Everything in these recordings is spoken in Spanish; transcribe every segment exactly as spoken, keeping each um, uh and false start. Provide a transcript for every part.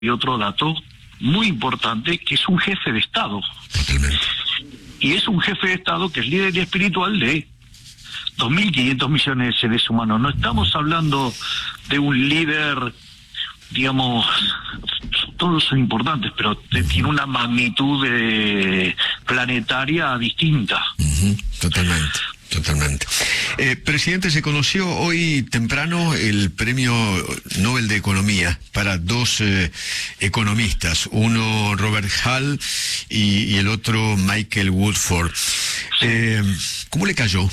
y otro dato muy importante, que es un jefe de Estado. Totalmente. Y es un jefe de Estado que es líder espiritual de dos mil quinientos millones de seres humanos. No estamos hablando de un líder, digamos, todos son importantes, pero uh-huh. tiene una magnitud de planetaria distinta. Uh-huh. Totalmente. Totalmente. Eh, presidente, se conoció hoy temprano el premio Nobel de Economía para dos eh, economistas, uno Robert Hall y, y el otro Michael Woodford. Eh, ¿Cómo le cayó?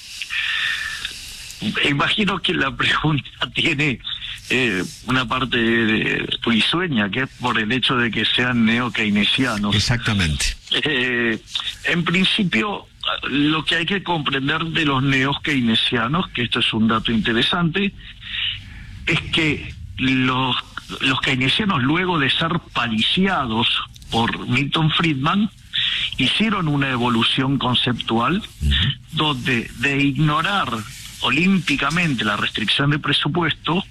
Imagino que la pregunta tiene eh, una parte de risueña, que es por el hecho de que sean neo-keynesianos. Exactamente. Eh, en principio, lo que hay que comprender de los neo-keynesianos, que esto es un dato interesante, es que los, los keynesianos, luego de ser paliciados por Milton Friedman, hicieron una evolución conceptual uh-huh. donde de ignorar olímpicamente la restricción de presupuesto,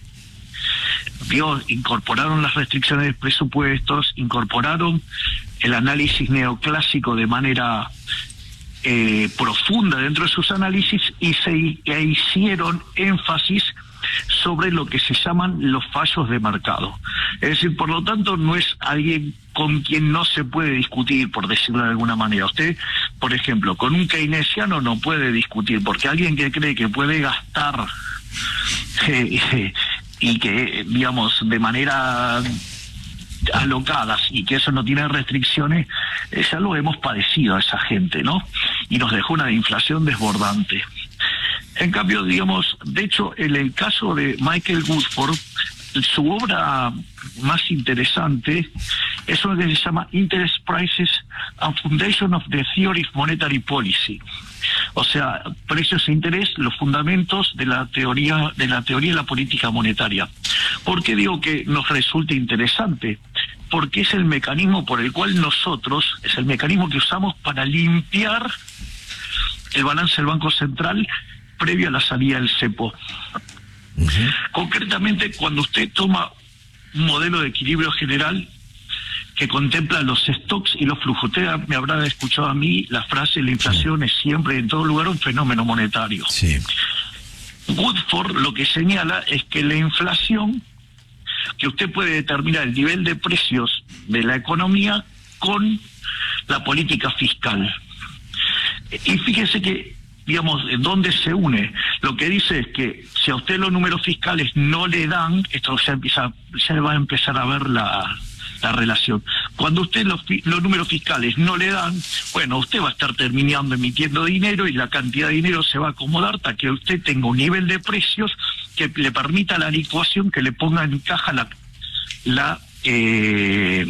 Dios, incorporaron las restricciones de presupuestos, incorporaron el análisis neoclásico de manera eh, profunda dentro de sus análisis y se e hicieron énfasis sobre lo que se llaman los fallos de mercado. Es decir, por lo tanto, no es alguien con quien no se puede discutir, por decirlo de alguna manera. Usted, por ejemplo, con un keynesiano no puede discutir, porque alguien que cree que puede gastar eh, eh, y que, digamos, de manera alocadas y que eso no tiene restricciones, eh, ya lo hemos padecido a esa gente, ¿no? Y nos dejó una inflación desbordante. En cambio, digamos, de hecho, en el caso de Michael Woodford, su obra más interesante es una que se llama Interest Prices and Foundation of the Theory of Monetary Policy. O sea, precios e interés, los fundamentos de la teoría de la teoría de la política monetaria. ¿Por qué digo que nos resulta interesante? Porque es el mecanismo por el cual nosotros, es el mecanismo que usamos para limpiar el balance del Banco Central previo a la salida del cepo. Uh-huh. Concretamente, cuando usted toma un modelo de equilibrio general que contempla los stocks y los flujos, usted me habrá escuchado a mí la frase: la inflación sí. es siempre en todo lugar un fenómeno monetario. Sí. Woodford lo que señala es que la inflación, que usted puede determinar el nivel de precios de la economía con la política fiscal. Y fíjese que, digamos, ¿dónde se une? Lo que dice es que si a usted los números fiscales no le dan, esto ya empieza, ya va a empezar a ver la, la relación. Cuando usted los, los números fiscales no le dan, bueno, usted va a estar terminando emitiendo dinero y la cantidad de dinero se va a acomodar hasta que usted tenga un nivel de precios que le permita la licuación, que le ponga en caja la la eh,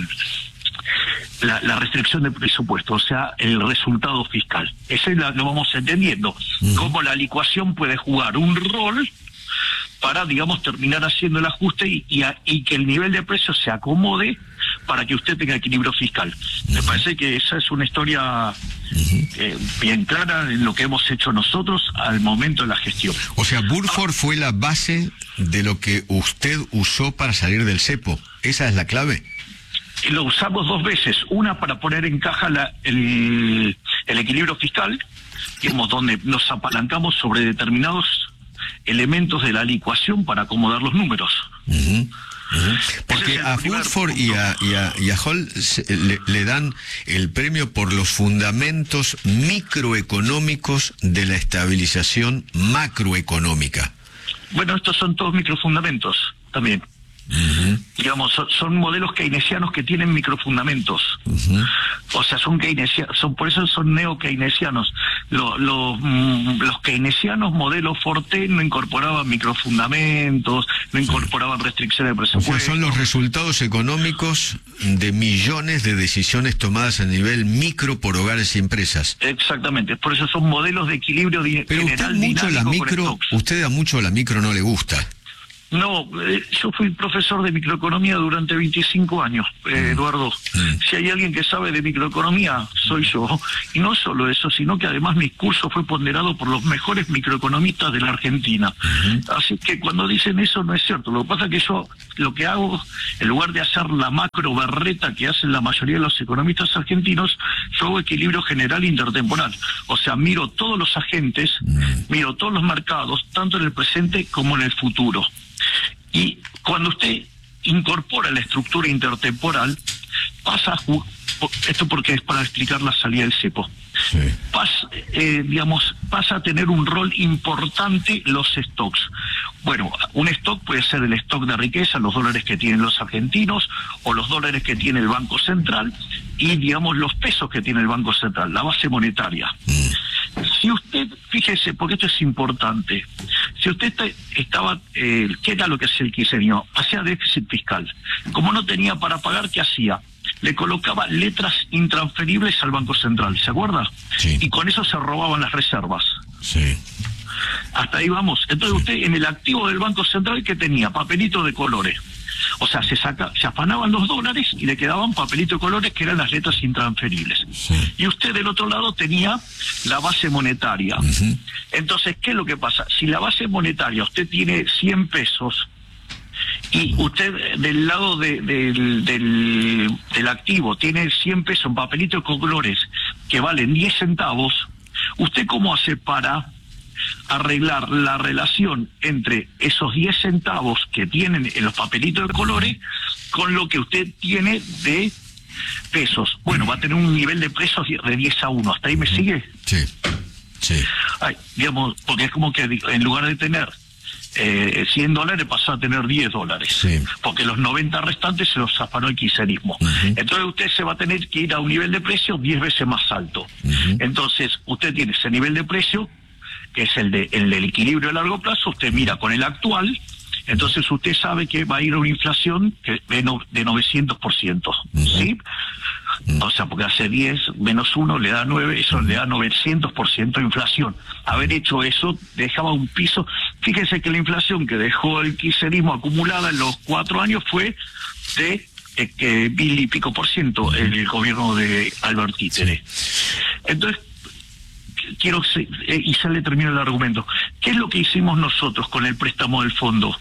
La, la restricción de presupuesto, o sea, el resultado fiscal. Ese la, lo vamos entendiendo. Uh-huh. Cómo la licuación puede jugar un rol para, digamos, terminar haciendo el ajuste y, y, a, y que el nivel de precios se acomode para que usted tenga equilibrio fiscal. Uh-huh. Me parece que esa es una historia uh-huh. eh, bien clara en lo que hemos hecho nosotros al momento de la gestión. O sea, Woodford ah. fue la base de lo que usted usó para salir del cepo. ¿Esa es la clave? Lo usamos dos veces, una para poner en caja la, el, el equilibrio fiscal, digamos, donde nos apalancamos sobre determinados elementos de la licuación para acomodar los números. Uh-huh. Uh-huh. Porque a Woodford y a, y a, y a Hall se, le, le dan el premio por los fundamentos microeconómicos de la estabilización macroeconómica. Bueno, estos son todos microfundamentos también. Uh-huh. Digamos, son, son modelos keynesianos que tienen microfundamentos. Uh-huh. O sea, son keynesianos, son, por eso son neo-keynesianos. Lo, lo, mm, los keynesianos modelo Forte no incorporaban microfundamentos, no incorporaban restricciones de presupuesto. O sea, son los resultados económicos de millones de decisiones tomadas a nivel micro por hogares y empresas. Exactamente, por eso son modelos de equilibrio di- Pero general usted mucho la dinámico. micro, usted a mucho la micro no le gusta. No, eh, yo fui profesor de microeconomía durante veinticinco años, eh, Eduardo. Mm. Si hay alguien que sabe de microeconomía, soy yo. Y no solo eso, sino que además mi curso fue ponderado por los mejores microeconomistas de la Argentina. Mm. Así que cuando dicen eso no es cierto. Lo que pasa es que yo lo que hago, en lugar de hacer la macro berreta que hacen la mayoría de los economistas argentinos, yo hago equilibrio general intertemporal. O sea, miro todos los agentes, mm. miro todos los mercados, tanto en el presente como en el futuro. Y cuando usted incorpora la estructura intertemporal, pasa, esto porque es para explicar la salida del cepo, sí. pasa, eh, digamos, pasa a tener un rol importante los stocks. Bueno, un stock puede ser el stock de riqueza, los dólares que tienen los argentinos, o los dólares que tiene el Banco Central, y digamos los pesos que tiene el Banco Central, la base monetaria. Mm. Si usted, fíjese, porque esto es importante, si usted está, estaba, eh, ¿qué era lo que hacía el kirchnerismo? Hacía déficit fiscal. Como no tenía para pagar, ¿qué hacía? Le colocaba letras intransferibles al Banco Central, ¿se acuerda? Sí. Y con eso se robaban las reservas. Sí. Hasta ahí vamos. Entonces sí. Usted en el activo del Banco Central, ¿qué tenía? Papelito de colores. O sea, se saca, se afanaban los dólares y le quedaban papelito de colores que eran las letras intransferibles. Sí. Y usted del otro lado tenía la base monetaria. Uh-huh. Entonces, ¿qué es lo que pasa? Si la base monetaria usted tiene cien pesos y usted del lado de, de, del, del activo tiene cien pesos en papelito de colores que valen diez centavos, ¿usted cómo hace para arreglar la relación entre esos diez centavos que tienen en los papelitos de colores con lo que usted tiene de pesos? Bueno, va a tener un nivel de precios de diez a uno. ¿Hasta ahí me sigue? Sí, sí. Ay, digamos, porque es como que en lugar de tener eh, cien dólares pasó a tener diez dólares. Sí. Porque los noventa restantes se los afanó el kirchnerismo. Uh-huh. Entonces usted se va a tener que ir a un nivel de precio diez veces más alto. Uh-huh. Entonces usted tiene ese nivel de precio, que es el, de, el del equilibrio a largo plazo, usted mira con el actual, entonces usted sabe que va a ir a una inflación de, no, de novecientos por ciento, ¿sí? Uh-huh. O sea, porque hace diez menos uno le da nueve, eso uh-huh. le da novecientos por ciento de inflación. Haber hecho eso dejaba un piso. Fíjese que la inflación que dejó el kirchnerismo acumulada en los cuatro años fue de eh, que mil y pico por ciento uh-huh. el gobierno de Albert Títere. Entonces, quiero eh, y se le termino el argumento. ¿Qué es lo que hicimos nosotros con el préstamo del fondo?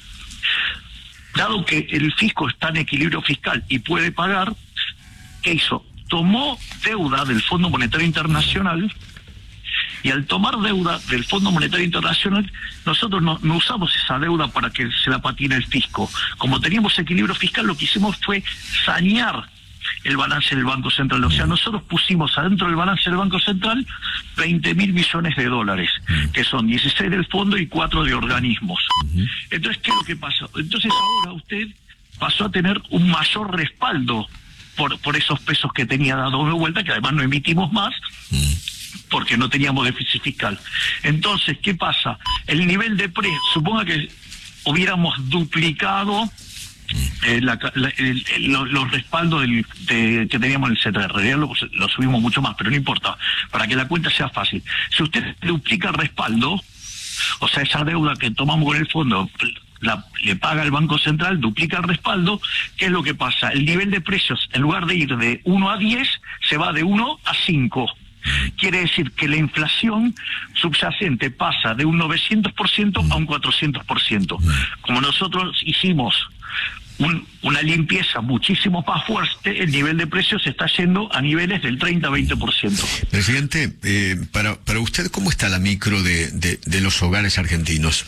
Dado que el fisco está en equilibrio fiscal y puede pagar, ¿qué hizo? Tomó deuda del Fondo Monetario Internacional, y al tomar deuda del Fondo Monetario Internacional, nosotros no, no usamos esa deuda para que se la patine el fisco. Como teníamos equilibrio fiscal, lo que hicimos fue sanear el balance del Banco Central. O sea, nosotros pusimos adentro del balance del Banco Central veinte mil millones de dólares, que son dieciséis del fondo y cuatro de organismos. Entonces, ¿qué es lo que pasa? Entonces ahora usted pasó a tener un mayor respaldo por, por esos pesos que tenía dado de vuelta, que además no emitimos más, porque no teníamos déficit fiscal. Entonces, ¿qué pasa? El nivel de pre, suponga que hubiéramos duplicado Eh, la, la, el, el, los, los respaldos del, de, que teníamos en el C T R, lo, lo subimos mucho más, pero no importa, para que la cuenta sea fácil. Si usted duplica el respaldo, o sea, esa deuda que tomamos con el fondo, la, le paga el Banco Central, duplica el respaldo, ¿qué es lo que pasa? El nivel de precios, en lugar de ir de uno a diez, se va de uno a cinco. Quiere decir que la inflación subyacente pasa de un novecientos por ciento a un cuatrocientos por ciento. Como nosotros hicimos un, una limpieza muchísimo más fuerte, el nivel de precios está yendo a niveles del treinta a veinte por ciento. Presidente, eh, para, para usted, ¿cómo está la micro de, de, de los hogares argentinos?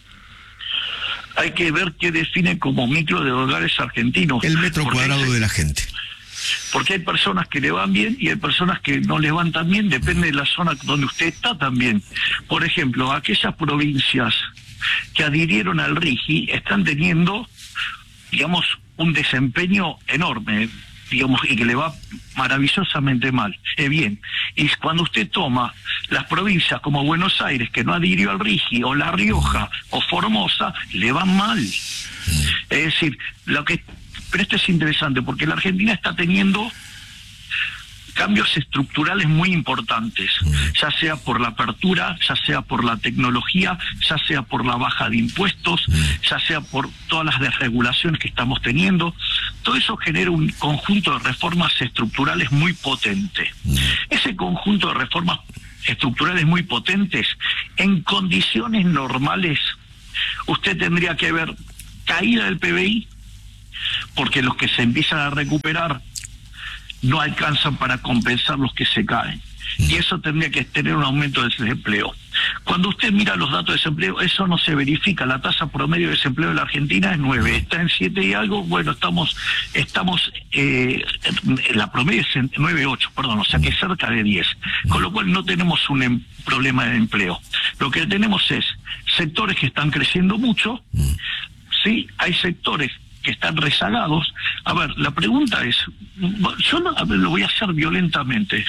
Hay que ver qué define como micro de hogares argentinos. El metro cuadrado de la gente. Porque hay personas que le van bien y hay personas que no le van tan bien, depende de la zona donde usted está también. Por ejemplo, aquellas provincias que adhirieron al RIGI están teniendo, digamos, un desempeño enorme, digamos, y que le va maravillosamente mal. Eh, bien, y cuando usted toma las provincias como Buenos Aires, que no adhirió al RIGI, o La Rioja, o Formosa, le van mal. Es decir, lo que... Pero esto es interesante, porque la Argentina está teniendo cambios estructurales muy importantes, ya sea por la apertura, ya sea por la tecnología, ya sea por la baja de impuestos, ya sea por todas las desregulaciones que estamos teniendo. Todo eso genera un conjunto de reformas estructurales muy potente. Ese conjunto de reformas estructurales muy potentes, en condiciones normales, usted tendría que ver caída del P B I, porque los que se empiezan a recuperar no alcanzan para compensar los que se caen. Y eso tendría que tener un aumento del desempleo. Cuando usted mira los datos de desempleo, eso no se verifica. La tasa promedio de desempleo de la Argentina es nueve, está en siete y algo. Bueno, estamos, estamos eh, la promedio es en nueve coma ocho, perdón, o sea que cerca de diez. Con lo cual no tenemos un em, problema de empleo. Lo que tenemos es sectores que están creciendo mucho, sí, hay sectores que están rezagados. A ver, la pregunta es, yo no, a ver, lo voy a hacer violentamente.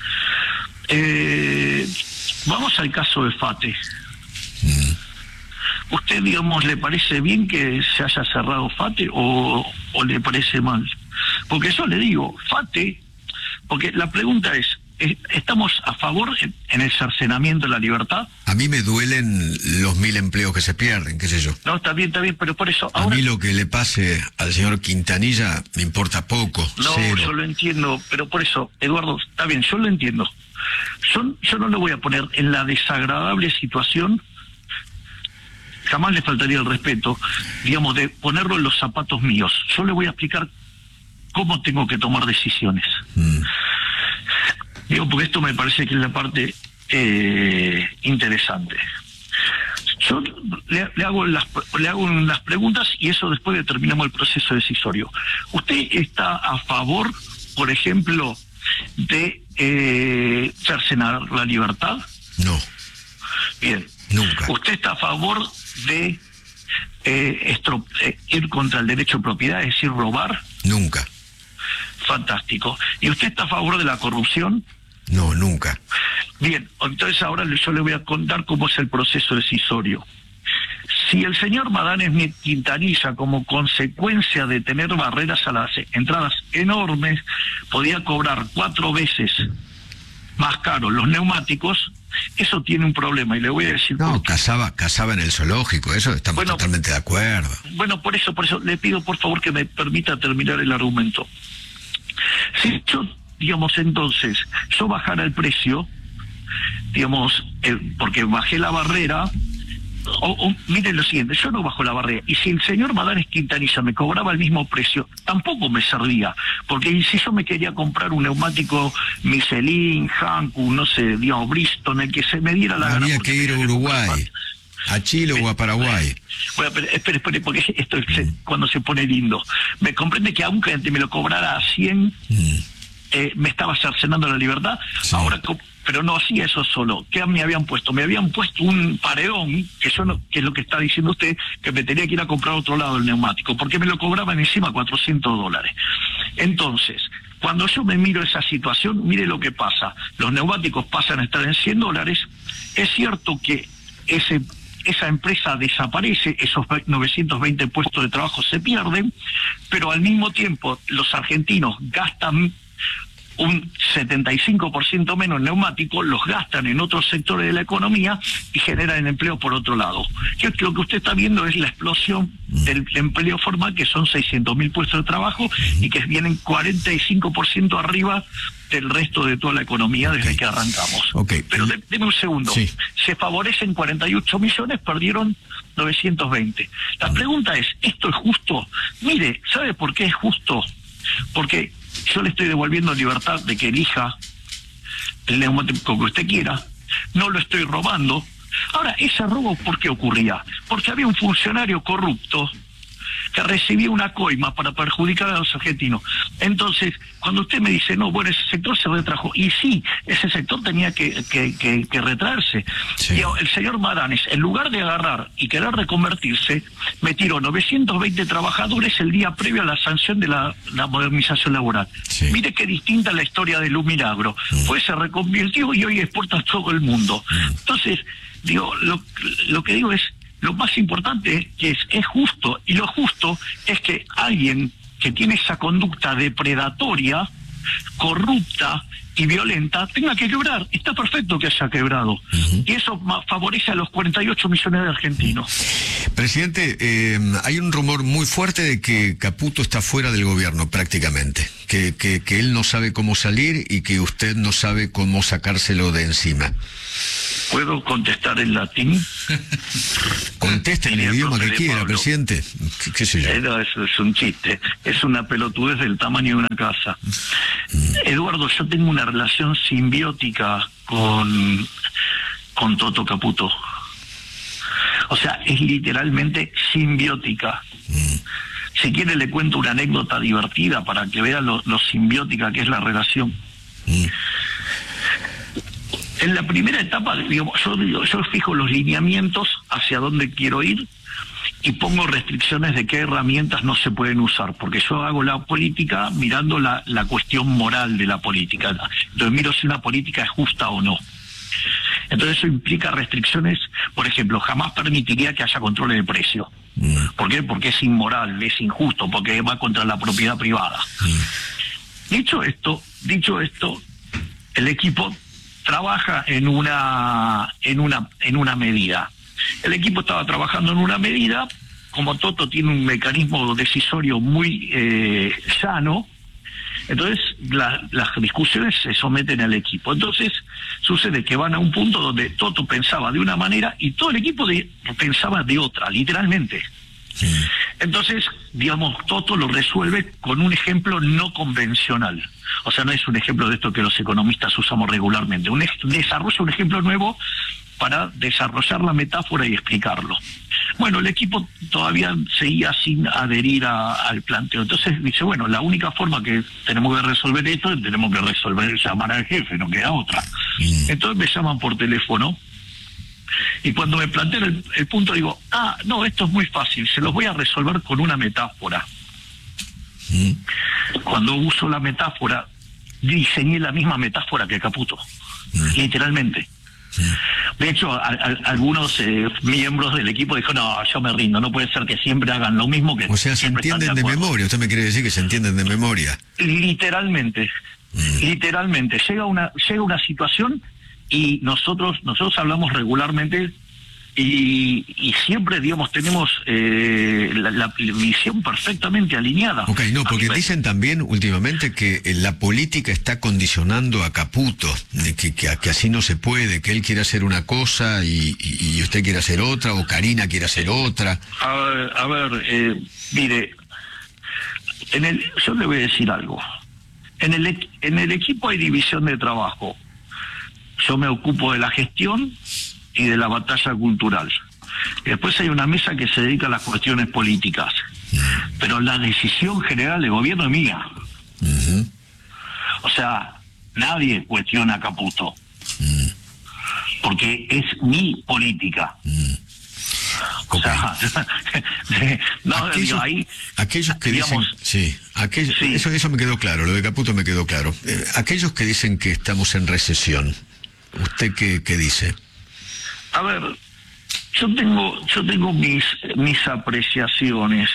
Eh, vamos al caso de FATE. ¿Usted, digamos, le parece bien que se haya cerrado FATE o, o le parece mal? Porque yo le digo, FATE, porque la pregunta es, ¿estamos a favor en el cercenamiento de la libertad? A mí me duelen los mil empleos que se pierden, qué sé yo. No, está bien, está bien, pero por eso... A ahora... mí lo que le pase al señor Quintanilla me importa poco, No, cero. Yo lo entiendo, pero por eso, Eduardo, está bien, yo lo entiendo. Yo, yo no le voy a poner en la desagradable situación, jamás le faltaría el respeto, digamos, de ponerlo en los zapatos míos. Yo le voy a explicar cómo tengo que tomar decisiones. Mm. Digo, porque esto me parece que es la parte eh, interesante. Yo le, le hago las le hago las preguntas y eso después determinamos el proceso decisorio. ¿Usted está a favor, por ejemplo, de eh, cercenar la libertad? No. Bien. Nunca. ¿Usted está a favor de eh, estro, eh, ir contra el derecho de propiedad, es decir, robar? Nunca. Fantástico. ¿Y usted está a favor de la corrupción? No, nunca. Bien, entonces ahora yo le voy a contar cómo es el proceso decisorio. Si el señor Madanes Quintanilla, como consecuencia de tener barreras a las entradas enormes, podía cobrar cuatro veces más caro los neumáticos, eso tiene un problema y le voy a decir... No, cazaba, cazaba en el zoológico, eso estamos bueno, totalmente de acuerdo. Bueno, por eso, por eso le pido por favor que me permita terminar el argumento. Si yo, digamos, entonces, yo bajara el precio, digamos, eh, porque bajé la barrera, o, o miren lo siguiente, yo no bajo la barrera, y si el señor Madanes Quintanilla me cobraba el mismo precio, tampoco me servía, porque si yo me quería comprar un neumático Michelin, Hankook, no sé, digamos, Bristol, el que se me diera la gana. Había que ir a Uruguay, a Chile o a Paraguay. Bueno, pero espere, espere, porque esto es mm. cuando se pone lindo. Me comprende que aunque me lo cobrara a cien, mm. eh, me estaba cercenando la libertad. Sí. Ahora, pero no hacía eso solo. ¿Qué me habían puesto? Me habían puesto un paredón, que yo no, que es lo que está diciendo usted, que me tenía que ir a comprar a otro lado el neumático, porque me lo cobraban encima cuatrocientos dólares. Entonces, cuando yo me miro esa situación, mire lo que pasa. Los neumáticos pasan a estar en cien dólares. Es cierto que ese esa empresa desaparece, esos novecientos veinte puestos de trabajo se pierden, pero al mismo tiempo los argentinos gastan un setenta y cinco por ciento menos en neumáticos, los gastan en otros sectores de la economía y generan empleo por otro lado. Yo, lo que usted está viendo es la explosión del empleo formal, que son seiscientos mil puestos de trabajo y que vienen cuarenta y cinco por ciento arriba del resto de toda la economía desde okay. que arrancamos. Okay. Pero de, deme un segundo. Sí. Se favorecen cuarenta y ocho millones, perdieron novecientos veinte. La pregunta es, ¿esto es justo? Mire, ¿sabe por qué es justo? Porque yo le estoy devolviendo libertad de que elija el neumático que usted quiera, no lo estoy robando. Ahora, ese robo, ¿por qué ocurría? Porque había un funcionario corrupto que recibía una coima para perjudicar a los argentinos. Entonces, cuando usted me dice, no, bueno, ese sector se retrajo, y sí, ese sector tenía que, que, que, que retraerse. Sí. Y el señor Madanes, en lugar de agarrar y querer reconvertirse, me tiró novecientos veinte trabajadores el día previo a la sanción de la, la modernización laboral. Sí. Mire qué distinta la historia de Lumilagro. Mm. Pues se reconvirtió y hoy exporta a todo el mundo. Mm. Entonces, digo, lo, lo que digo es, lo más importante que es, es justo, y lo justo es que alguien que tiene esa conducta depredatoria corrupta y violenta tenga que quebrar. Está perfecto que haya quebrado. Uh-huh. Y eso favorece a los cuarenta y ocho millones de argentinos. Presidente, eh, hay un rumor muy fuerte de que Caputo está fuera del gobierno prácticamente, que, que, que él no sabe cómo salir y que usted no sabe cómo sacárselo de encima. ¿Puedo contestar en latín? Conteste en el idioma que quiera, Pablo. Presidente. ¿Qué, qué sé yo? Eh, no, eso es un chiste. Es una pelotudez del tamaño de una casa. Mm. Eduardo, yo tengo una relación simbiótica con, con Toto Caputo. O sea, es literalmente simbiótica. Mm. Si quiere le cuento una anécdota divertida para que vea lo, lo simbiótica que es la relación. Mm. En la primera etapa, digamos, yo, yo fijo los lineamientos hacia dónde quiero ir y pongo restricciones de qué herramientas no se pueden usar, porque yo hago la política mirando la, la cuestión moral de la política. Entonces miro si una política es justa o no. Entonces eso implica restricciones, por ejemplo, jamás permitiría que haya controles de precio. ¿Por qué? Porque es inmoral, es injusto, porque va contra la propiedad privada. Dicho esto, dicho esto, el equipo trabaja en una en una en una medida. El equipo estaba trabajando en una medida, como Toto tiene un mecanismo decisorio muy eh, llano, entonces la, las discusiones se someten al equipo. Entonces sucede que van a un punto donde Toto pensaba de una manera y todo el equipo de, pensaba de otra, literalmente. Sí. Entonces, digamos, Toto lo resuelve con un ejemplo no convencional. O sea, no es un ejemplo de esto que los economistas usamos regularmente. Un desarrolla un ejemplo nuevo para desarrollar la metáfora y explicarlo. Bueno, el equipo todavía seguía sin adherir a, al planteo. Entonces dice, bueno, la única forma que tenemos que resolver esto es tenemos que resolver, llamar al jefe, no queda otra. Mm. Entonces me llaman por teléfono y cuando me plantean el, el punto digo, ah, no, esto es muy fácil, se los voy a resolver con una metáfora. Mm. Cuando uso la metáfora, diseñé la misma metáfora que Caputo, mm. literalmente. Mm. De hecho, a, a, algunos eh, miembros del equipo dijeron, no, yo me rindo, no puede ser que siempre hagan lo mismo que... O sea, se entienden de, de memoria, usted me quiere decir que se entienden de memoria. Literalmente, mm. literalmente. Llega una, llega una situación y nosotros, nosotros hablamos regularmente y, y siempre, digamos, tenemos eh, la, la visión perfectamente alineada. Ok, no, porque dicen también últimamente que la política está condicionando a Caputo, que, que, que así no se puede, que él quiere hacer una cosa y, y, y usted quiere hacer otra, o Karina quiere hacer otra. A ver, a ver eh, mire, en el, yo le voy a decir algo. En el, en el equipo hay división de trabajo. Yo me ocupo de la gestión y de la batalla cultural. Y después hay una mesa que se dedica a las cuestiones políticas. Pero la decisión general de gobierno es mía. Uh-huh. O sea, nadie cuestiona a Caputo. Uh-huh. Porque es mi política. Uh-huh. O sea, okay. no, aquellos, digo, ahí, aquellos que digamos, dicen, sí, aquellos, sí. Eso, eso me quedó claro, lo de Caputo me quedó claro. Eh, aquellos que dicen que estamos en recesión, ¿usted qué, qué dice? A ver, yo tengo, yo tengo mis, mis apreciaciones.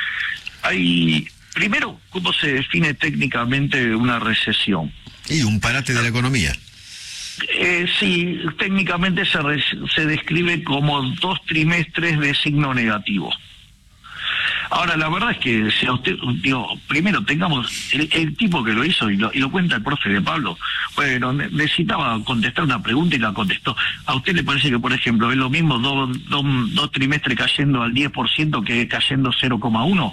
Hay, primero, ¿cómo se define técnicamente una recesión? Y un parate de la economía. Eh, sí, técnicamente se, re, se describe como dos trimestres de signo negativo. Ahora, la verdad es que si a usted, digo, primero tengamos el, el tipo que lo hizo y lo, y lo cuenta el profe de Pablo, bueno, necesitaba contestar una pregunta y la contestó. ¿A usted le parece que, por ejemplo, es lo mismo dos do, do trimestres cayendo al diez por ciento que cayendo cero coma uno?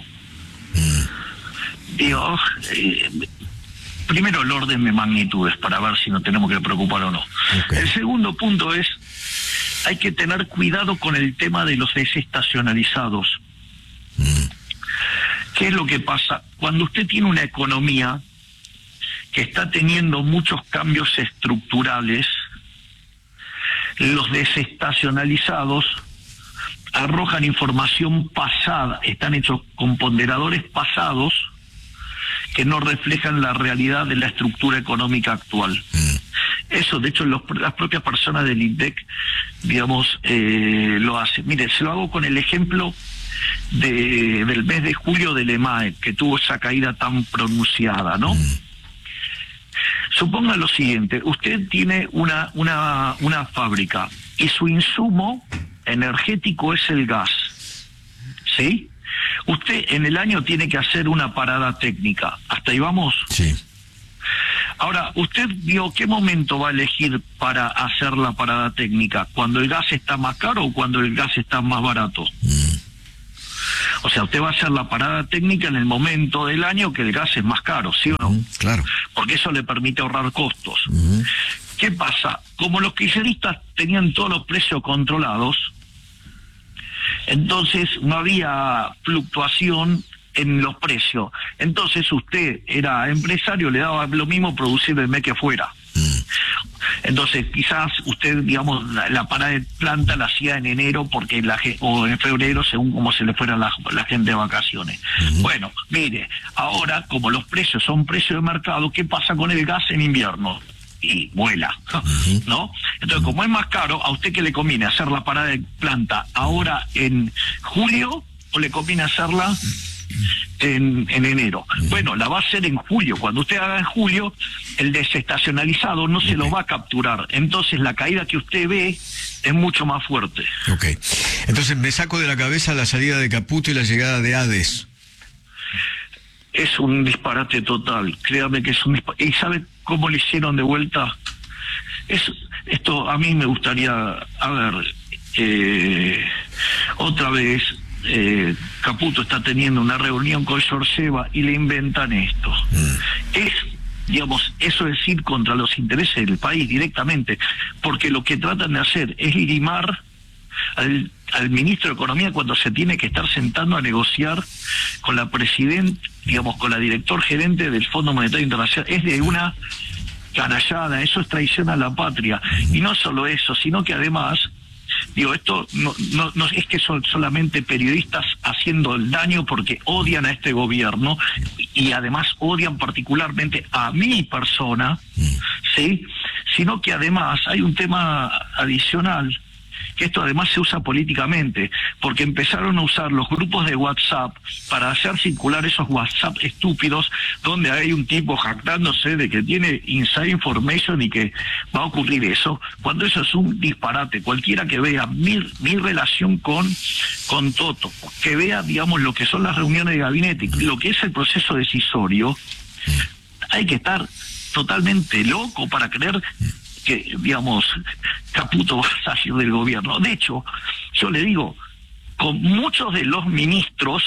Mm. Digo, eh, primero el orden de magnitudes para ver si nos tenemos que preocupar o no. Okay. El segundo punto es, hay que tener cuidado con el tema de los desestacionalizados. Mm. ¿Qué es lo que pasa? Cuando usted tiene una economía que está teniendo muchos cambios estructurales, los desestacionalizados arrojan información pasada, están hechos con ponderadores pasados que no reflejan la realidad de la estructura económica actual. Mm. Eso, de hecho, los, las propias personas del INDEC, digamos, eh, lo hacen. Mire, se lo hago con el ejemplo de, del mes de julio del EMAE, que tuvo esa caída tan pronunciada, ¿no? Mm. suponga lo siguiente, usted tiene una, una, una fábrica y su insumo energético es el gas, ¿sí? Usted en el año tiene que hacer una parada técnica. ¿Hasta ahí vamos? Sí. Ahora, ¿usted vio qué momento va a elegir para hacer la parada técnica? ¿Cuando el gas está más caro o cuando el gas está más barato? Mm. O sea, usted va a hacer la parada técnica en el momento del año que el gas es más caro, ¿sí o no? Mm, claro. Porque eso le permite ahorrar costos. Mm. ¿Qué pasa? Como los kirchneristas tenían todos los precios controlados, entonces no había fluctuación en los precios. Entonces usted era empresario, le daba lo mismo producir el mes que fuera. Entonces quizás usted, digamos, la, la parada de planta la hacía en enero porque la, o en febrero, según como se le fuera la, la gente de vacaciones. Uh-huh. Bueno, mire, ahora como los precios son precios de mercado, ¿qué pasa con el gas en invierno? Y vuela, uh-huh. ¿no? Entonces, como es más caro, ¿a usted qué le conviene hacer la parada de planta ahora en julio o le conviene hacerla en, en enero? Uh-huh. Bueno, la va a hacer en julio. Cuando usted haga en julio, el desestacionalizado no se okay. lo va a capturar. Entonces, la caída que usted ve es mucho más fuerte. Ok. Entonces, me saco de la cabeza la salida de Caputo y la llegada de Hades. Es un disparate total, créame que es un disparate. ¿Y sabe cómo le hicieron de vuelta? Es, esto a mí me gustaría, a ver, eh, otra vez eh, Caputo está teniendo una reunión con Georgieva y le inventan esto. Mm. Es, digamos, eso es ir contra los intereses del país directamente, porque lo que tratan de hacer es limar al, al ministro de Economía cuando se tiene que estar sentando a negociar con la presidenta, digamos, con la director gerente del Fondo Monetario Internacional. Es de una canallada, eso es traición a la patria. Y no solo eso, sino que además, digo, esto no, no, no es que son solamente periodistas haciendo el daño porque odian a este gobierno y además odian particularmente a mi persona, ¿sí? Sino que además hay un tema adicional, que esto además se usa políticamente, porque empezaron a usar los grupos de WhatsApp para hacer circular esos WhatsApp estúpidos donde hay un tipo jactándose de que tiene inside information y que va a ocurrir eso, cuando eso es un disparate. Cualquiera que vea mi, mi relación con, con Toto, que vea, digamos, lo que son las reuniones de gabinete, lo que es el proceso decisorio, hay que estar totalmente loco para creer que, digamos, Caputo va a salir del gobierno. De hecho, yo le digo, con muchos de los ministros,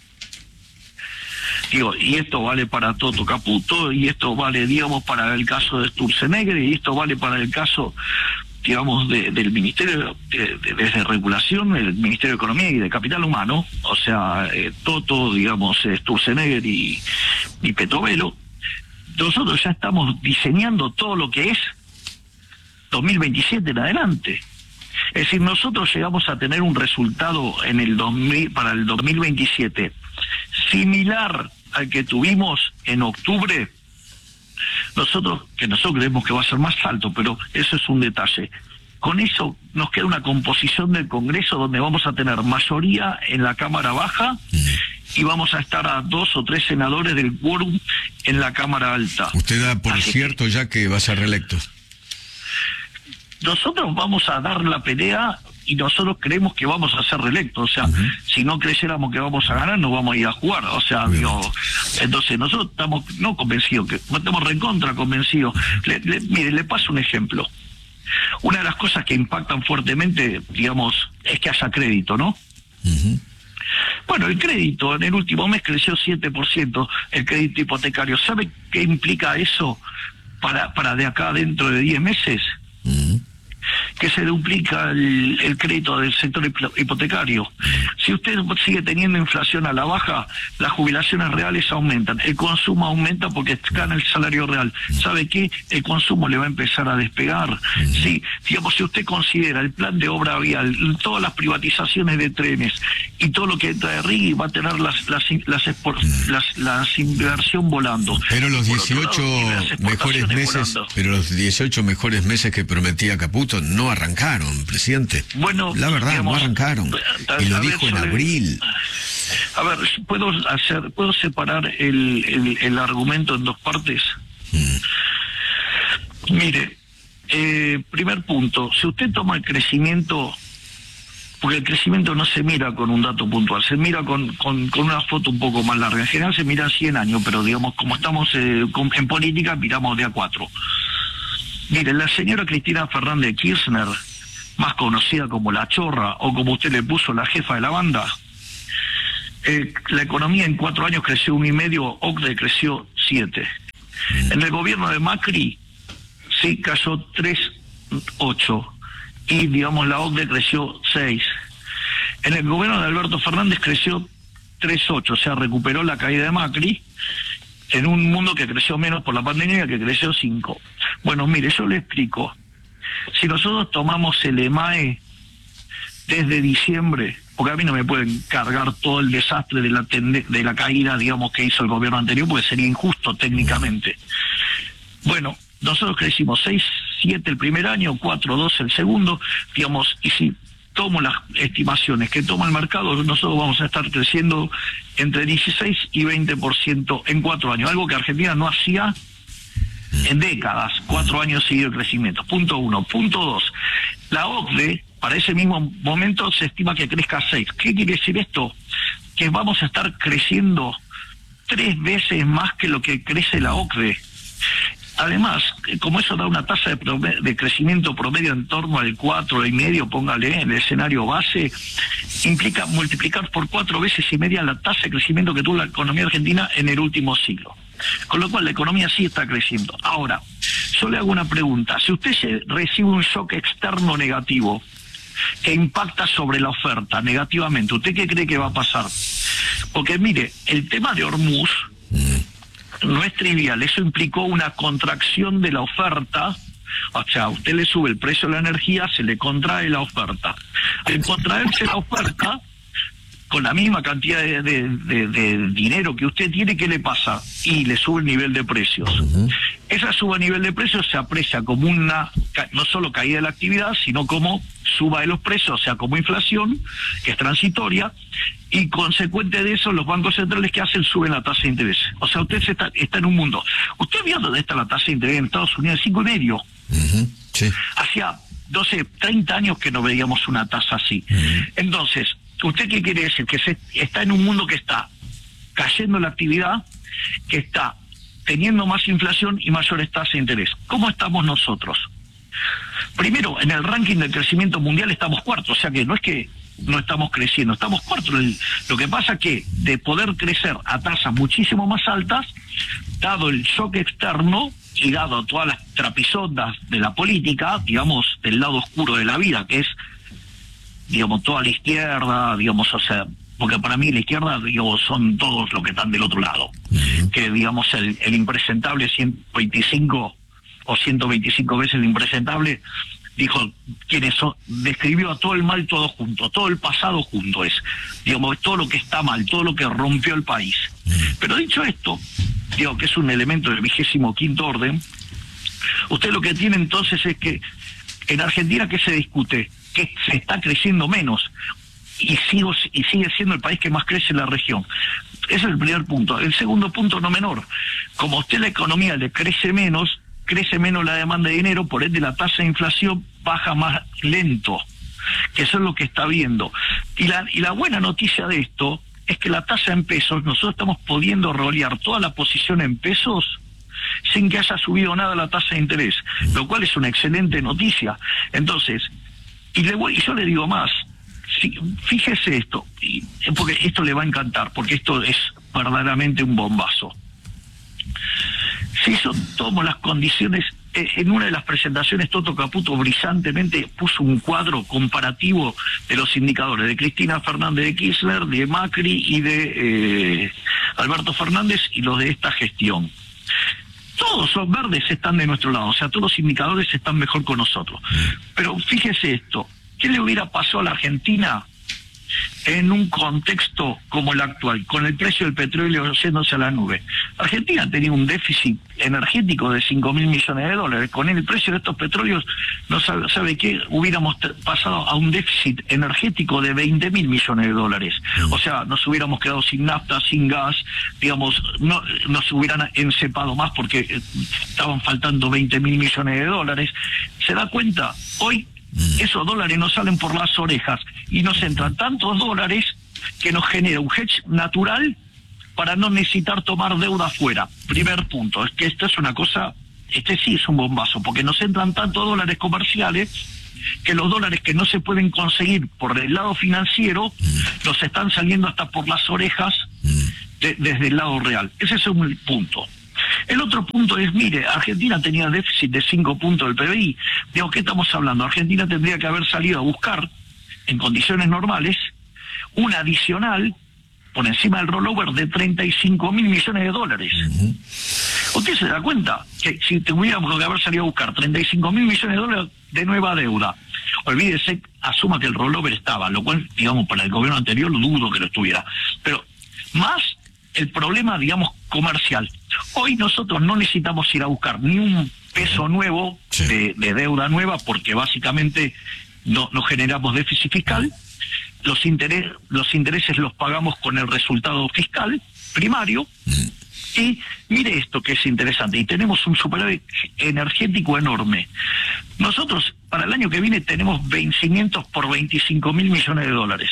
digo, y esto vale para Toto Caputo, y esto vale, digamos, para el caso de Sturzenegger, y esto vale para el caso, digamos, de, del Ministerio de, de, de Regulación, el Ministerio de Economía y de Capital Humano, o sea, eh, Toto, digamos, eh, Sturzenegger y, y Petovelo. Nosotros ya estamos diseñando todo lo que es dos mil veintisiete en adelante. Es decir, nosotros llegamos a tener un resultado en el dos mil, para el dos mil veintisiete similar al que tuvimos en octubre. Nosotros, que nosotros creemos que va a ser más alto, pero eso es un detalle. Con eso nos queda una composición del Congreso donde vamos a tener mayoría en la Cámara Baja y vamos a estar a dos o tres senadores del quórum en la Cámara Alta. Usted da por Así cierto que, ya que va a ser reelecto. Nosotros vamos a dar la pelea y nosotros creemos que vamos a ser reelectos. O sea, uh-huh. si no creyéramos que vamos a ganar, no vamos a ir a jugar. O sea, digo, entonces nosotros estamos no convencidos, que estamos recontra convencidos. Le, le, mire, le paso un ejemplo. Una de las cosas que impactan fuertemente, digamos, es que haya crédito, ¿no? Uh-huh. Bueno, el crédito en el último mes creció siete por ciento, el crédito hipotecario. ¿Sabe qué implica eso para, para de acá dentro de diez meses? Uh-huh. Que se duplica el, el crédito del sector hipotecario. Si usted sigue teniendo inflación a la baja, las jubilaciones reales aumentan, el consumo aumenta porque gana el salario real. ¿Sabe qué? El consumo le va a empezar a despegar. Sí, digamos, si usted considera el plan de obra vial, todas las privatizaciones de trenes y todo lo que entra de Rigui, va a tener las las las, export, las, las inversión volando. Pero los dieciocho lado, mejores meses, volando. pero los dieciocho mejores meses que prometía Caputo no arrancaron, presidente. Bueno, la verdad, digamos, no arrancaron. Y lo dijo en abril. A ver, puedo hacer, puedo separar el, el, el argumento en dos partes. Mm. Mire, eh, primer punto, si usted toma el crecimiento, porque el crecimiento no se mira con un dato puntual, se mira con, con, con una foto un poco más larga. En general se mira cien años, pero digamos, como estamos eh, con, en política, miramos de a cuatro. Mire, la señora Cristina Fernández de Kirchner, más conocida como la Chorra, o como usted le puso, la jefa de la banda, eh, la economía en cuatro años creció un y medio, O C D E creció siete. En el gobierno de Macri, sí cayó tres coma ocho. Y, digamos, la O C D E creció seis. En el gobierno de Alberto Fernández creció tres coma ocho, o sea, recuperó la caída de Macri, en un mundo que creció menos por la pandemia, que creció cinco. Bueno, mire, yo le explico. Si nosotros tomamos el E M A E desde diciembre, porque a mí no me pueden cargar todo el desastre de la, de la caída, digamos, que hizo el gobierno anterior, porque sería injusto técnicamente. Bueno, nosotros crecimos seis, siete el primer año, cuatro, dos el segundo, digamos, y si tomo las estimaciones que toma el mercado, nosotros vamos a estar creciendo entre dieciséis y veinte por ciento en cuatro años, algo que Argentina no hacía en décadas, cuatro años seguidos de crecimiento. Punto uno. Punto dos, la O C D E para ese mismo momento se estima que crezca seis. ¿Qué quiere decir esto? Que vamos a estar creciendo tres veces más que lo que crece la O C D E. Además, como eso da una tasa de, promedio, de crecimiento promedio en torno al cuatro y medio, póngale en el escenario base, implica multiplicar por cuatro veces y media la tasa de crecimiento que tuvo la economía argentina en el último siglo. Con lo cual la economía sí está creciendo. Ahora, yo le hago una pregunta. Si usted se recibe un shock externo negativo que impacta sobre la oferta negativamente, ¿usted qué cree que va a pasar? Porque mire, el tema de Hormuz no es trivial, eso implicó una contracción de la oferta. O sea, a usted le sube el precio de la energía, se le contrae la oferta. Al contraerse la oferta, con la misma cantidad de, de, de, de dinero que usted tiene, ¿qué le pasa? Y le sube el nivel de precios. Uh-huh. Esa suba a nivel de precios se aprecia como una, no solo caída de la actividad, sino como suba de los precios, o sea, como inflación, que es transitoria, y consecuente de eso, los bancos centrales, ¿qué hacen? Suben la tasa de interés. O sea, usted se está, está en un mundo. ¿Usted vio dónde está la tasa de interés en Estados Unidos? Cinco y medio. Uh-huh. Sí. Hacía doce, treinta años que no veíamos una tasa así. Uh-huh. Entonces, ¿usted qué quiere decir? Que se está en un mundo que está cayendo la actividad, que está teniendo más inflación y mayores tasas de interés. ¿Cómo estamos nosotros? Primero, en el ranking del crecimiento mundial estamos cuartos, o sea que no es que no estamos creciendo, estamos cuartos. Lo que pasa es que de poder crecer a tasas muchísimo más altas, dado el shock externo y dado todas las trapisondas de la política, digamos, del lado oscuro de la vida, que es, digamos, toda la izquierda, digamos, o sea, porque para mí la izquierda, digo, son todos los que están del otro lado, que, digamos, el, el impresentable ciento veinticinco o ciento veinticinco veces el impresentable, dijo, quienes son, describió a todo el mal todo junto, todo el pasado junto, es, digamos, todo lo que está mal, todo lo que rompió el país. Pero dicho esto, digo que es un elemento del vigésimo quinto orden, usted lo que tiene entonces es que en Argentina, ¿qué se discute? Que se está creciendo menos y, sigo, y sigue siendo el país que más crece en la región. Ese es el primer punto. El segundo punto, no menor, como a usted la economía le crece menos, crece menos la demanda de dinero, por ende la tasa de inflación baja más lento, que eso es lo que está viendo. Y la, y la buena noticia de esto es que la tasa en pesos, nosotros estamos pudiendo rolear toda la posición en pesos sin que haya subido nada la tasa de interés, lo cual es una excelente noticia. Entonces, y, le voy, y yo le digo más, si, fíjese esto, y, porque esto le va a encantar, porque esto es verdaderamente un bombazo. Si yo tomo las condiciones, eh, en una de las presentaciones Toto Caputo brillantemente puso un cuadro comparativo de los indicadores de Cristina Fernández de Kirchner, de Macri y de eh, Alberto Fernández y los de esta gestión. Todos los verdes están de nuestro lado, o sea, todos los indicadores están mejor con nosotros. Pero fíjese esto, ¿qué le hubiera pasado a la Argentina en un contexto como el actual, con el precio del petróleo yéndose a la nube. Argentina tenía un déficit energético de cinco mil millones de dólares. Con el precio de estos petróleos, no sabe, sabe qué, hubiéramos pasado a un déficit energético de veinte mil millones de dólares. O sea, nos hubiéramos quedado sin nafta, sin gas, digamos, no nos hubieran encepado más porque estaban faltando veinte mil millones de dólares. ¿Se da cuenta? Hoy esos dólares nos salen por las orejas y nos entran tantos dólares que nos genera un hedge natural para no necesitar tomar deuda afuera. Primer punto, es que esto es una cosa, este sí es un bombazo, porque nos entran tantos dólares comerciales que los dólares que no se pueden conseguir por el lado financiero nos están saliendo hasta por las orejas de, desde el lado real. Ese es un punto. El otro punto es, mire, Argentina tenía déficit de cinco puntos del P B I. Digo, ¿qué estamos hablando? Argentina tendría que haber salido a buscar, en condiciones normales, un adicional por encima del rollover de treinta y cinco mil millones de dólares. Uh-huh. ¿Usted se da cuenta que si tuviéramos que haber salido a buscar treinta y cinco mil millones de dólares de nueva deuda, olvídese, asuma que el rollover estaba, lo cual, digamos, para el gobierno anterior dudo que lo estuviera, pero más el problema, digamos, comercial. Hoy nosotros no necesitamos ir a buscar ni un peso nuevo sí. de, de deuda nueva, porque básicamente no, no generamos déficit fiscal. Los, interés, los intereses los pagamos con el resultado fiscal primario. Y mire esto que es interesante, y tenemos un superávit energético enorme. Nosotros para el año que viene tenemos vencimientos por veinticinco mil millones de dólares.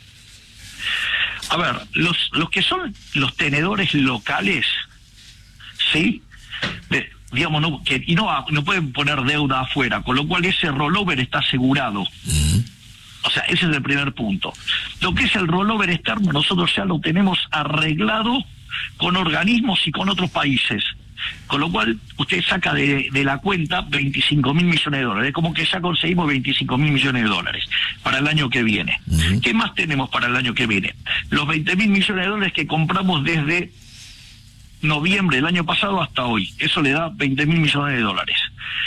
A ver, los los que son los tenedores locales, ¿sí? De, digamos, no, que, y no, no pueden poner deuda afuera, con lo cual ese rollover está asegurado. Uh-huh. O sea, ese es el primer punto. Lo que es el rollover externo, nosotros ya lo tenemos arreglado con organismos y con otros países. Con lo cual, usted saca de, de la cuenta veinticinco mil millones de dólares. Es como que ya conseguimos veinticinco mil millones de dólares para el año que viene. Uh-huh. ¿Qué más tenemos para el año que viene? Los veinte mil millones de dólares que compramos desde noviembre del año pasado hasta hoy. Eso le da veinte mil millones de dólares.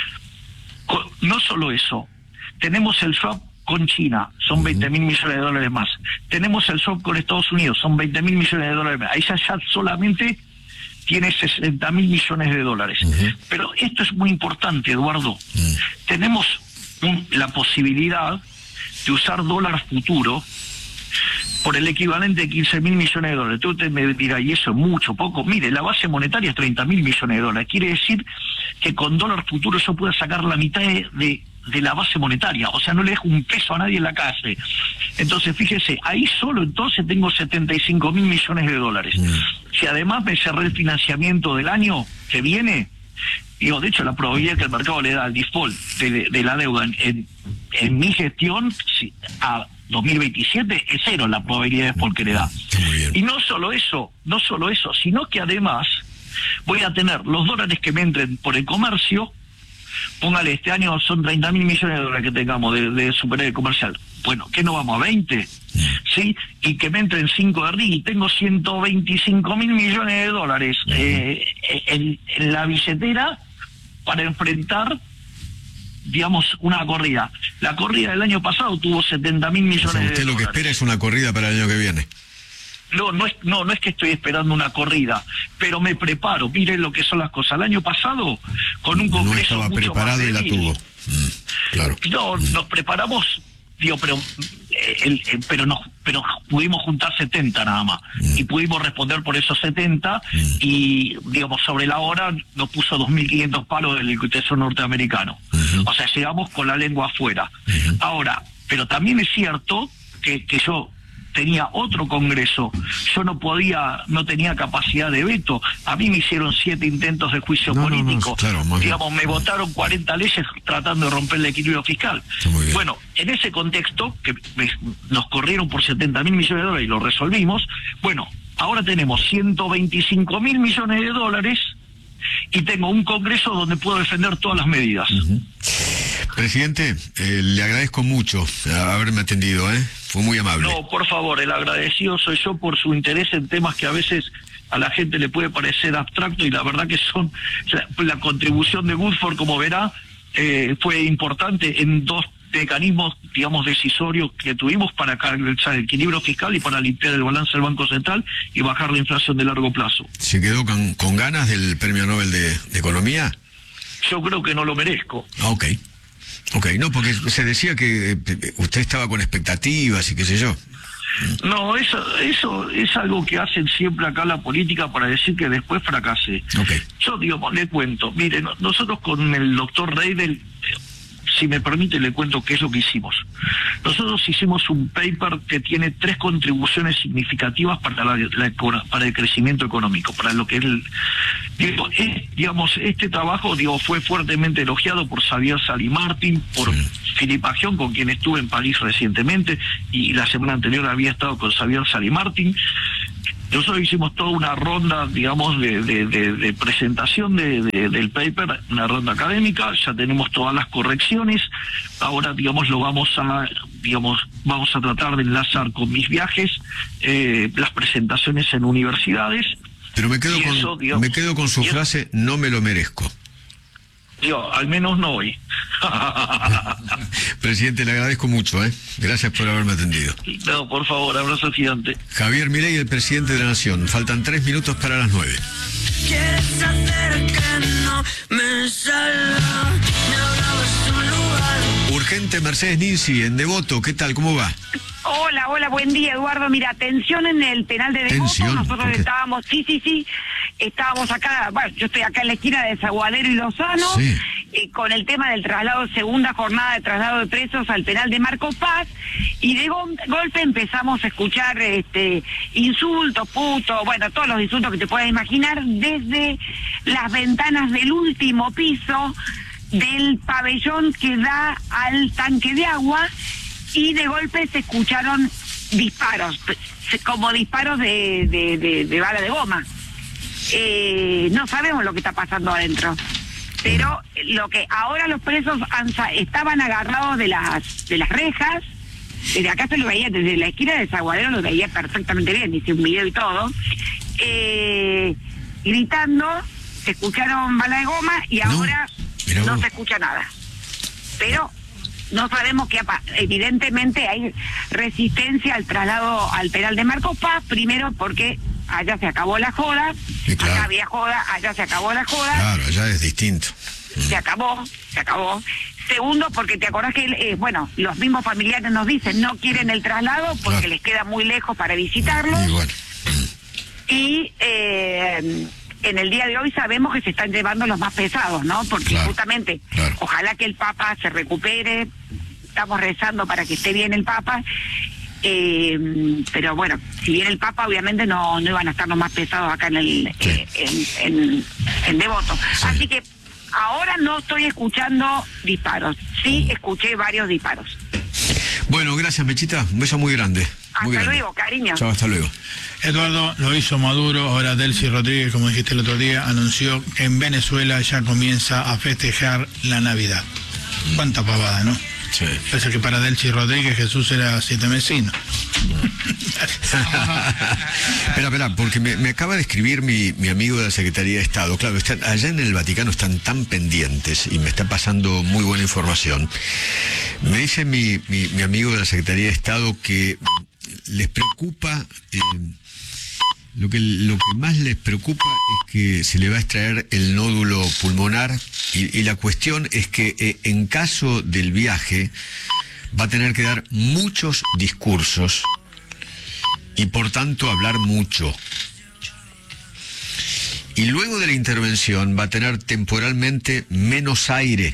No solo eso, tenemos el swap con China, son veinte mil millones de dólares más. Tenemos el swap con Estados Unidos, son veinte mil millones de dólares más. Ahí ya, ya solamente tiene sesenta mil millones de dólares. Uh-huh. Pero esto es muy importante, Eduardo. Uh-huh. Tenemos un, la posibilidad de usar dólar futuro por el equivalente de quince mil millones de dólares. Usted me dirá, ¿y eso es mucho, poco? Mire, la base monetaria es treinta mil millones de dólares. Quiere decir que con dólar futuro yo puedo sacar la mitad de, de, de la base monetaria. O sea, no le dejo un peso a nadie en la calle. Entonces, fíjese, ahí solo entonces tengo setenta y cinco mil millones de dólares. Mm. Si además me cerré el financiamiento del año que viene, digo, de hecho, la probabilidad que el mercado le da al default de, de la deuda en, en, en mi gestión si, a dos mil veintisiete es cero la probabilidad de default que le da. Y no solo eso, no solo eso, sino que además voy a tener los dólares que me entren por el comercio. Póngale, este año son treinta mil millones de dólares que tengamos de, de superávit comercial. Bueno, ¿qué no vamos a veinte? ¿Sí? Y que me entren cinco de R I, y tengo ciento veinticinco mil millones de dólares eh, en, en la billetera para enfrentar, digamos, una corrida. La corrida del año pasado tuvo setenta mil millones de dólares. Usted lo que espera es una corrida para el año que viene. No, no es, no, no es que estoy esperando una corrida, pero me preparo. Miren lo que son las cosas. El año pasado, con un congreso no estaba mucho preparado más y la tuvo. Mm, claro. No, mm. nos preparamos, digo, pero eh, el, el, pero no, pero pudimos juntar setenta nada más mm. y pudimos responder por esos setenta mm. y, digamos, sobre la hora nos puso dos mil quinientos palos del Tesoro norteamericano. Mm-hmm. O sea, llegamos con la lengua afuera. Mm-hmm. Ahora, pero también es cierto que, que yo tenía otro congreso, yo no podía, no tenía capacidad de veto. A mí me hicieron siete intentos de juicio no, político. No, no, claro, digamos, me votaron cuarenta leyes tratando de romper el equilibrio fiscal. Bueno, en ese contexto, que me, nos corrieron por setenta mil millones de dólares y lo resolvimos, bueno, ahora tenemos ciento veinticinco mil millones de dólares y tengo un congreso donde puedo defender todas las medidas. Uh-huh. Presidente, eh, le agradezco mucho haberme atendido, ¿eh? Fue muy amable. No, por favor, el agradecido soy yo por su interés en temas que a veces a la gente le puede parecer abstracto y la verdad que son, la, la contribución de Woodford, como verá, eh, fue importante en dos mecanismos, digamos, decisorios que tuvimos para calzar el equilibrio fiscal y para limpiar el balance del Banco Central y bajar la inflación de largo plazo. ¿Se quedó con, con ganas del Premio Nobel de, de Economía? Yo creo que no lo merezco. Ah, ok. Ok, no, porque se decía que eh, usted estaba con expectativas y qué sé yo. No, eso eso es algo que hacen siempre acá la política para decir que después fracase. Okay. Yo, digo, le cuento, mire, no, nosotros con el doctor Reidel, si me permite, le cuento qué es lo que hicimos. Nosotros hicimos un paper que tiene tres contribuciones significativas para la, la para el crecimiento económico, para lo que es el, digo, es, digamos, este trabajo, digo, fue fuertemente elogiado por Xavier Salimartin, por sí. Philippe Aghion, con quien estuve en París recientemente, y la semana anterior había estado con Xavier Salimartin. Nosotros hicimos toda una ronda, digamos, de, de, de, de presentación de, de, del paper, una ronda académica, ya tenemos todas las correcciones, ahora, digamos, lo vamos a, digamos, vamos a tratar de enlazar con mis viajes, eh, las presentaciones en universidades. Pero me quedo, con, eso, digamos, me quedo con su frase, no me lo merezco. Yo, al menos no hoy. Presidente, le agradezco mucho, ¿eh? Gracias por haberme atendido. No, por favor, abrazo gigante. Javier Milei, el presidente de la Nación. Faltan tres minutos para las nueve. ¿Quieres hacer que no me salga? Me hablabas de un lugar. Urgente, Mercedes Ninzi, en Devoto. ¿Qué tal? ¿Cómo va? Hola, hola, buen día, Eduardo. Mira, tensión en el penal de Devoto. ¿Tensión? Nosotros ¿Por qué? estábamos, sí, sí, sí, estábamos acá, bueno, yo estoy acá en la esquina de Zaguadero y Lozano, sí. eh, con el tema del traslado, segunda jornada de traslado de presos al penal de Marcos Paz, y de go golpe empezamos a escuchar este insultos, puto, bueno, todos los insultos que te puedas imaginar, desde las ventanas del último piso del pabellón que da al tanque de agua, y de golpe se escucharon disparos, como disparos de, de, de, de bala de goma. Eh, no sabemos lo que está pasando adentro, pero lo que ahora los presos han, estaban agarrados de las de las rejas. Desde acá se lo veía, desde la esquina de Zaguadero lo veía perfectamente bien, hice un video y todo, eh, gritando, se escucharon bala de goma y ahora no, no se escucha nada, pero no sabemos qué. Evidentemente hay resistencia al traslado al penal de Marcos Paz, primero porque allá se acabó la joda, sí, claro. Acá había joda, allá se acabó la joda. Claro, allá es distinto. Se acabó, se acabó. Segundo, porque te acordás que, eh, bueno, los mismos familiares nos dicen no quieren el traslado porque claro. les queda muy lejos para visitarlos. Y bueno. Y eh, en el día de hoy sabemos que se están llevando los más pesados, ¿no? Porque claro, justamente, claro. ojalá que el Papa se recupere, estamos rezando para que esté bien el Papa, eh, pero bueno, si viene el Papa obviamente no, no iban a estar los más pesados acá en el sí. eh, en, en, en Devoto. Sí. Así que ahora no estoy escuchando disparos, sí escuché varios disparos. Bueno, gracias, Mechita, un beso muy grande. Hasta muy grande. luego, cariño. Chao, hasta luego. Eduardo, lo hizo Maduro, ahora Delcy Rodríguez, como dijiste el otro día, anunció que en Venezuela ya comienza a festejar la Navidad. Cuánta pavada, ¿no? Sí. Parece que para Delcy Rodríguez Jesús era siete mesino. Espera, espera, porque me, me acaba de escribir mi, mi amigo de la Secretaría de Estado. Claro, están, allá en el Vaticano están tan pendientes y me está pasando muy buena información. Me dice mi, mi, mi amigo de la Secretaría de Estado que les preocupa, eh, lo que lo que más les preocupa es que se le va a extraer el nódulo pulmonar y, y la cuestión es que eh, en caso del viaje va a tener que dar muchos discursos y por tanto hablar mucho. Y luego de la intervención va a tener temporalmente menos aire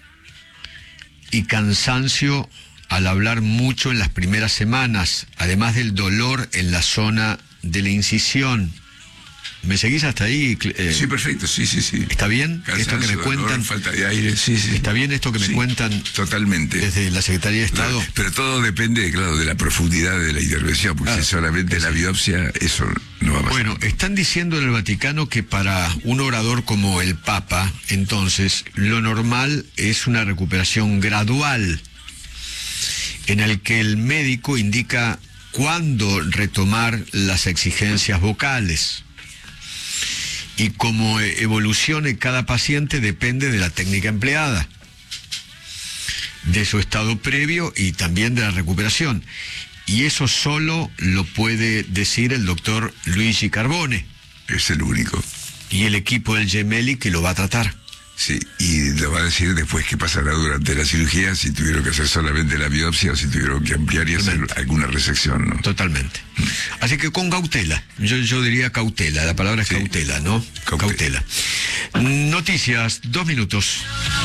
y cansancio al hablar mucho en las primeras semanas, además del dolor en la zona de la incisión. ¿Me seguís hasta ahí? Eh, sí, perfecto, sí, sí, sí. ¿Está bien Cansancio, esto que me cuentan? Dolor, falta de aire, sí, sí. ¿Está bien esto que me sí, cuentan? Totalmente. Desde la Secretaría de Estado. Claro, pero todo depende, claro, de la profundidad de la intervención, porque claro, si solamente sí. la biopsia, eso no va a pasar. Bueno, están diciendo en el Vaticano que para un orador como el Papa, entonces, lo normal es una recuperación gradual, en el que el médico indica cuándo retomar las exigencias vocales. Y como evolucione cada paciente depende de la técnica empleada. de su estado previo y también de la recuperación. Y eso solo lo puede decir el doctor Luigi Carbone. Es el único. Y el equipo del Gemelli que lo va a tratar. Sí, y lo va a decir después qué pasará durante la cirugía, si tuvieron que hacer solamente la biopsia o si tuvieron que ampliar y hacer alguna resección, ¿no? Totalmente. Así que con cautela, yo, yo diría cautela, la palabra es sí. cautela, ¿no? Cautela. cautela. Noticias, dos minutos.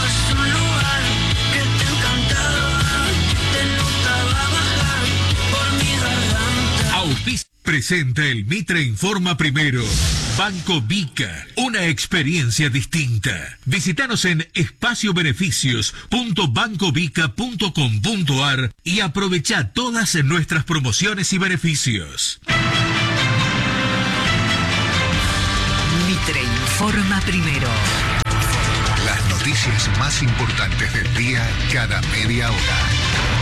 Auspicio. Presenta el Mitre Informa Primero. Banco Vica, una experiencia distinta. Visítanos en espacio beneficios punto banco vica punto com punto ar y aprovecha todas nuestras promociones y beneficios. Mitre Informa Primero. Las noticias más importantes del día cada media hora.